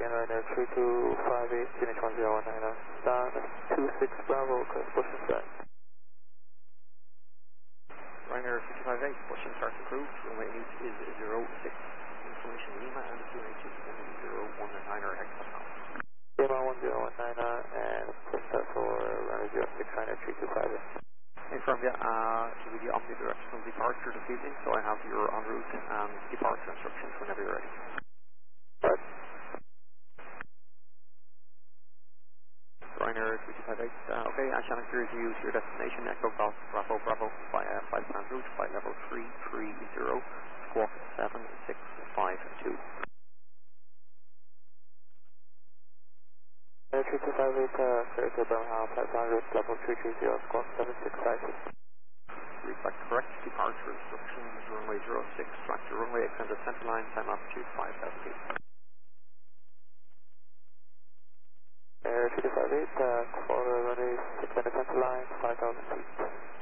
again, Ryanair 3258, Phoenix 1019, down 26 Bravo, push and start. Ryanair 3258, push and start approved, runway 8 is 06, information Lima and QH is 1019 or hex.com. Lima 1019 and push start for runway 06, Ryanair 3258. Inform you, to be the omnidirectional departure this evening, so I have your en route and departure instructions whenever you're ready. Right. Ryanair 3258, okay, I shall encourage you to your destination, Echo Golf Bravo Bravo, via flight plan route, flight level 330, squawk 7652. 3258, clear to Birmingham, flight plan route, level 330, squawk 7652. Reflect correct departure instructions, runway 06, track to runway, extended center line, time altitude 5,000 feet. Air 3258, for runway 6 center line, 5,000 feet.